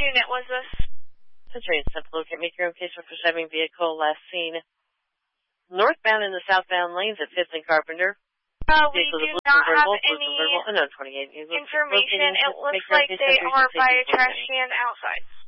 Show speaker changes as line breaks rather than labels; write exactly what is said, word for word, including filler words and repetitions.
unit was this?
Century and Simple, locate make your own case for driving vehicle last seen northbound in the southbound lanes at Fifth and Carpenter.
Uh, we do not have any
oh, no, twenty-eight.
information. It looks like they are by a trash can outside.